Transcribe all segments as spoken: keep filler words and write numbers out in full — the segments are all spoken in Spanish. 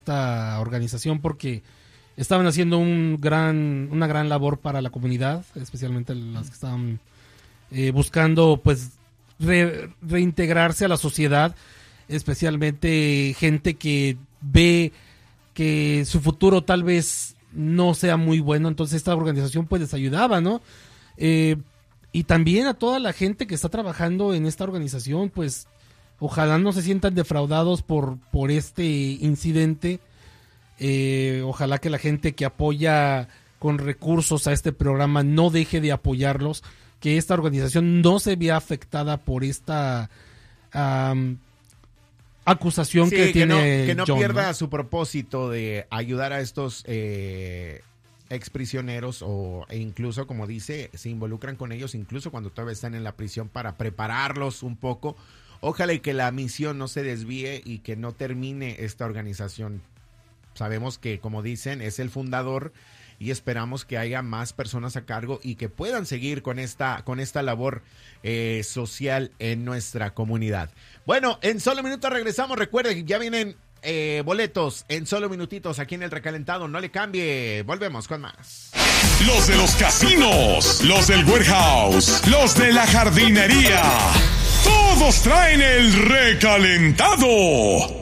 esta organización porque estaban haciendo un gran, una gran labor para la comunidad, especialmente las que estaban eh, buscando pues re, reintegrarse a la sociedad, especialmente gente que ve que su futuro tal vez no sea muy bueno, entonces esta organización pues les ayudaba, ¿no? Eh, y también a toda la gente que está trabajando en esta organización, pues ojalá no se sientan defraudados por, por este incidente. Eh, ojalá que la gente que apoya con recursos a este programa no deje de apoyarlos, que esta organización no se vea afectada por esta um, acusación sí, que, que tiene no, que no John, pierda ¿no? su propósito de ayudar a estos eh, exprisioneros o e incluso, como dice, se involucran con ellos incluso cuando todavía están en la prisión para prepararlos un poco. Ojalá y que la misión no se desvíe y que no termine esta organización. Sabemos que, como dicen, es el fundador y esperamos que haya más personas a cargo y que puedan seguir con esta, con esta labor eh, social en nuestra comunidad. Bueno, en solo minutos regresamos. Recuerden, ya vienen eh, boletos en solo minutitos aquí en El Recalentado. No le cambie. Volvemos con más. Los de los casinos, los del warehouse, los de la jardinería. Todos traen el recalentado.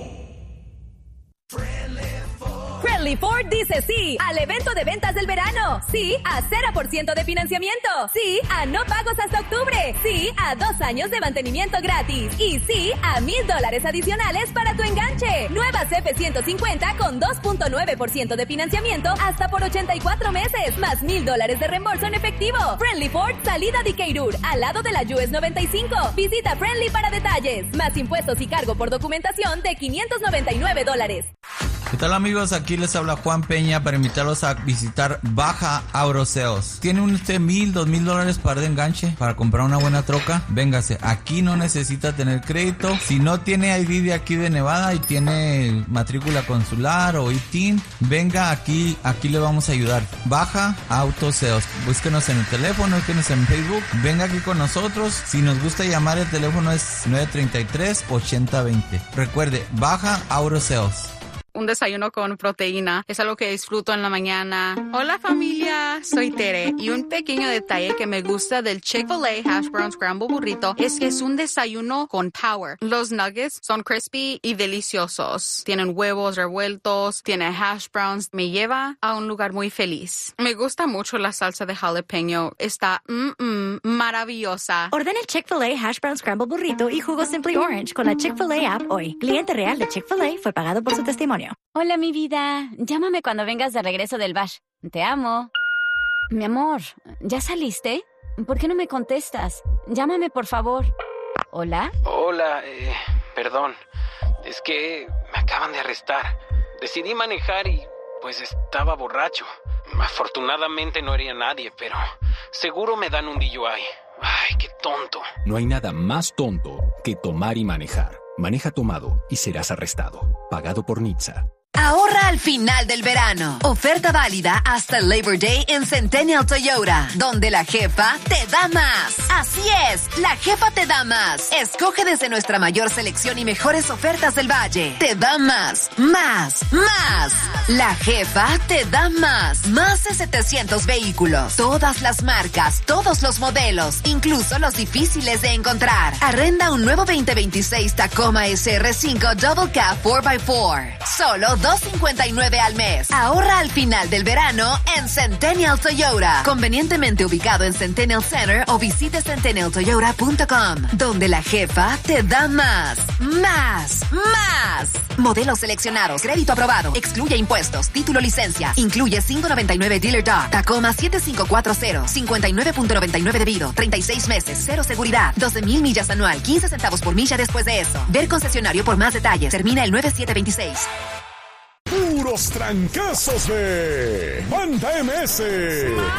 Friendly Ford dice sí al evento de ventas del verano. Sí a cero por ciento de financiamiento. Sí a no pagos hasta octubre. Sí a dos años de mantenimiento gratis. Y sí a mil dólares adicionales para tu enganche. Nuevas F ciento cincuenta con dos punto nueve por ciento de financiamiento hasta por ochenta y cuatro meses. Más mil dólares de reembolso en efectivo. Friendly Ford, salida de Decatur, al lado de la U S noventa y cinco. Visita Friendly para detalles. Más impuestos y cargo por documentación de quinientos noventa y nueve dólares. ¿Qué tal, amigos? Aquí les habla Juan Peña para invitarlos a visitar Baja Auroseos. ¿Tiene usted mil, dos mil dólares para de enganche para comprar una buena troca? Véngase, aquí no necesita tener crédito. Si no tiene I D de aquí de Nevada y tiene matrícula consular o I T I N, venga aquí, aquí le vamos a ayudar. Baja Auroseos. Búsquenos en el teléfono, búsquenos en Facebook. Venga aquí con nosotros. Si nos gusta llamar, el teléfono es nueve tres tres, ocho cero dos cero. Recuerde, Baja Auroseos. Un desayuno con proteína es algo que disfruto en la mañana. Hola familia, soy Tere y un pequeño detalle que me gusta del Chick-fil-A Hash Brown Scramble Burrito es que es un desayuno con power. Los nuggets son crispy y deliciosos. Tienen huevos revueltos, tiene hash browns. Me lleva a un lugar muy feliz. Me gusta mucho la salsa de jalapeño. Está mm, mm, maravillosa. Ordena el Chick-fil-A Hash Brown Scramble Burrito y jugo Simply Orange con la Chick-fil-A app hoy. Cliente real de Chick-fil-A fue pagado por su testimonio. Hola, mi vida. Llámame cuando vengas de regreso del bash. Te amo. Mi amor, ¿ya saliste? ¿Por qué no me contestas? Llámame, por favor. ¿Hola? Hola, eh, perdón. Es que me acaban de arrestar. Decidí manejar y, pues, estaba borracho. Afortunadamente no hería a nadie, pero seguro me dan un D U I. Ay, qué tonto. No hay nada más tonto que tomar y manejar. Maneja tomado y serás arrestado. Pagado por N H T S A. Ahorra al final del verano. Oferta válida hasta el Labor Day en Centennial Toyota, donde la jefa te da más. Así es, la jefa te da más. Escoge desde nuestra mayor selección y mejores ofertas del valle. Te da más, más, más. La jefa te da más. Más de setecientos vehículos. Todas las marcas, todos los modelos, incluso los difíciles de encontrar. Arrenda un nuevo veinte veintiséis Tacoma S R cinco Double Cab cuatro por cuatro. Solo dos cincuenta y nueve al mes. Ahorra al final del verano en Centennial Toyota. Convenientemente ubicado en Centennial Center o visite centennial toyota punto com, donde la jefa te da más, más, más. Modelos seleccionados, crédito aprobado, excluye impuestos, título, licencia, incluye cinco noventa y nueve Dealer Doc, Tacoma siete cinco cuatro cero, cincuenta y nueve punto noventa y nueve debido, treinta y seis meses, cero seguridad, doce mil millas anual, quince centavos por milla después de eso. Ver concesionario por más detalles. Termina el nueve siete veintiséis. Puros trancazos de Banda M S.